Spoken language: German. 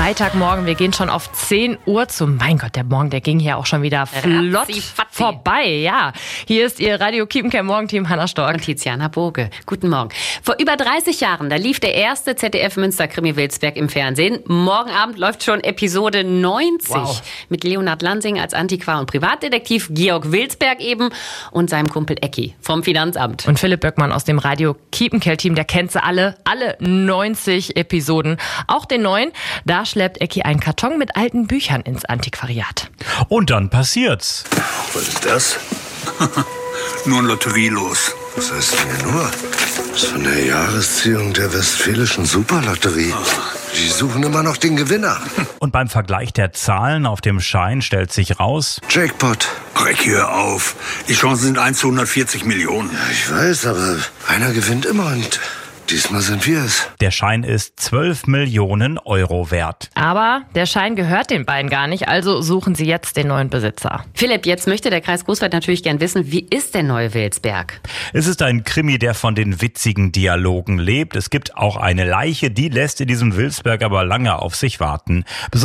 Freitagmorgen, wir gehen schon auf 10 Uhr zu. Mein Gott, der Morgen, der ging hier auch schon wieder flott vorbei. Ja, hier ist Ihr Radio Kiepenkerl Morgenteam, Hanna Stork und Tiziana Boge. Guten Morgen. Vor über 30 Jahren, da lief der erste ZDF-Münster-Krimi Wilsberg im Fernsehen. Morgen Abend läuft schon Episode 90 mit Leonhard Lansing als Antiquar und Privatdetektiv, Georg Wilsberg eben und seinem Kumpel Ecki vom Finanzamt. Und Philipp Böckmann aus dem Radio Kiepenkerl-Team, der kennt sie alle 90 Episoden. Auch den neuen, da schleppt Ecki einen Karton mit alten Büchern ins Antiquariat. Und dann passiert's. Was ist das? Nur ein Lotterielos. Was heißt denn nur? Das ist von der Jahresziehung der Westfälischen Superlotterie. Die suchen immer noch den Gewinner. Und beim Vergleich der Zahlen auf dem Schein stellt sich raus: Jackpot. Reck, hör auf. Die Chancen sind 1 zu 140 Millionen. Ja, ich weiß, aber einer gewinnt immer und diesmal sind wir es. Der Schein ist 12 Millionen Euro wert. Aber der Schein gehört den beiden gar nicht, also suchen sie jetzt den neuen Besitzer. Philipp, jetzt möchte der Kreis Großwald natürlich gern wissen, wie ist der neue Wilsberg? Es ist ein Krimi, der von den witzigen Dialogen lebt. Es gibt auch eine Leiche, die lässt in diesem Wilsberg aber lange auf sich warten.